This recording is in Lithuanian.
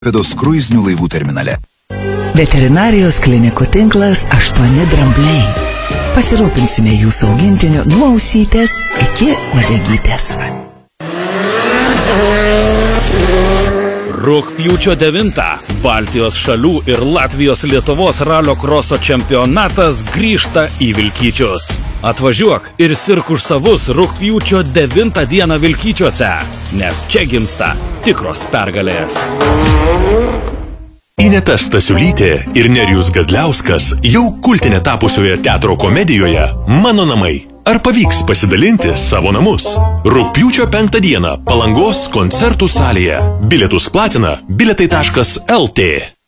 Klaipėdos kruizinių laivų terminale. Veterinarijos klinikų tinklas 8 drambliai. Pasirūpinsime jūsų augintiniu nuo ausytės iki uodegytės. Rugpjūčio 9 Baltijos šalių ir Latvijos Lietuvos ralio kroso čempionatas grįžta į Vilkyčius. Atvažiuok ir sirk už savus rugpjūčio 9 dieną Vilkyčiuose, nes čia gimsta tikros pergalės. Ineta Stasiulytė ir Nerijus Gadliauskas jau kultinė tapusioje teatro komedijoje Mano namai. Ar pavyks pasidalinti savo namus? Rugpjūčio 5 dieną Palangos koncertų salėje. Bilietus platina bilietai.lt.